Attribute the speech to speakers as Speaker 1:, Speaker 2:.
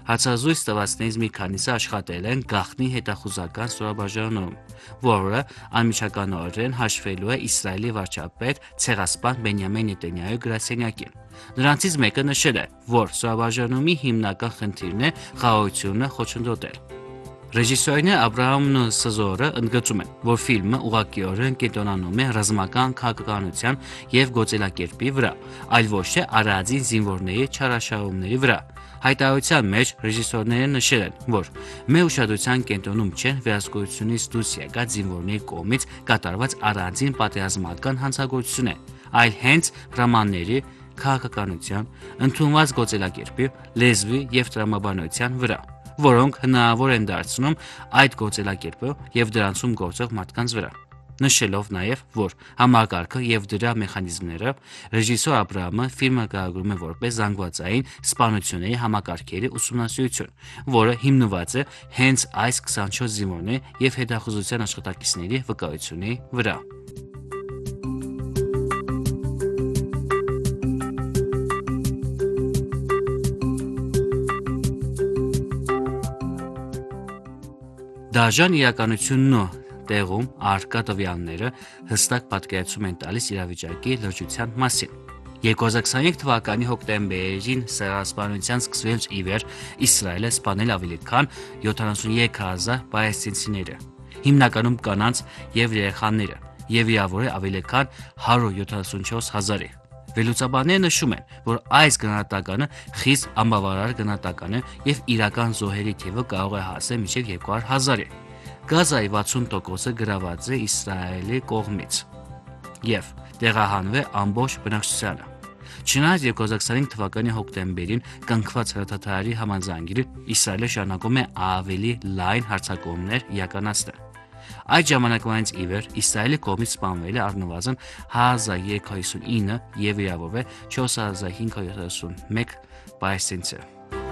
Speaker 1: Հարցազրույց տվածներից մի քանիսը աշխատել են գաղտնի հետախուզական ստորաբաժանում, որը անմիջականորեն հաշվելու է Իսրայելի վարչապետ ցեղասպան Բենյամին Նեթանյահուի գրասենյակին։ Նրանցից մեկը նշել է, որ ստորաբաժանումի հիմնական խնդիրն է խաղաղությունը խոչընդոտել։ Ռեժիսորին Աբրահամ Սզորը ընդգծում են, որ ֆիլմը ուղղակիորեն կենտրոնանում է ռազմական քաղաքականության եւ գործելակերպի վրա, այլ ոչ թե արածին զինվորների չարաշահումների վրա։ Հայտարարության մեջ ռեժիսորները նշել են, որ մեր ուշադրության կենտրոնում չեն վերահսկողությունից դուրս եկած զինվորների կողմից կատարված առանձին պատերազմական հանցագործություն, այլ հենց հրամանների, քաղաքականության, ընդունված գործելակերպի, լեզվի եւ տրամաբանության վրա, որոնք հնարավոր են դարձնում այդ գործելակերպը եւ դրանցում գործող մարդկանց վրա։ Նշելով նաև, որ համակարգը եւ դրա մեխանիզմները ռեժիսոր Աբրահամը ֆիլմը կարգում է որպես զանգվածային սպանությունների համակարգերի ուսումնասիրություն, որը հիմնված է հենց այս 24 զինվորների եւ հետախուզության աշխատակիցների վկայությունների վրա։ Դաժան իրականությունն ու տեղում առկա տվյալները հստակ պատկերացում են տալիս իրավիճակի լրջության մասին։ 2025 թվականի հոկտեմբերին ցեղասպանության սկսվելուց ի վեր Իսրայելը սպանել ավելի քան 73,000 պալեստինցիների, հիմնականում կանանց եւ երեխաները, եւ վիրավորել ավելի քան 174,000-ի։ Վերլուծաբանները նշում են, որ այս գնահատականը խիստ անբավարար գնահատական է եւ իրական զոհերի թիվը կարող է հասնել մինչեւ 200,000-ի։ Գազայի 60%-ը գրաված է Իսրայելի կողմից եւ տեղահանվել ամբողջ բնակչությանը։ Չնայած 2025 թվականի հոկտեմբերին կնքված հրթիռի համաձայնագիրը Իսրայելը շարունակում է ավելի լայն հարձակումներ իրականացնել։ Այդ ժամանակվանից ի վեր Իսրայելի կողմից սպանվել է առնվազն 1359 եւ վիրավորվել 4571 պալեստինցի։